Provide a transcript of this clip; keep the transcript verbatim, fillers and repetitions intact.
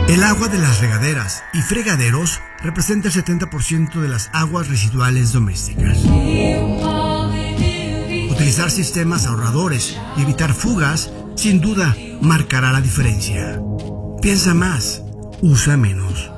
El agua de las regaderas y fregaderos representa el setenta por ciento de las aguas residuales domésticas. Utilizar sistemas ahorradores y evitar fugas, sin duda, marcará la diferencia. Piensa más, usa menos.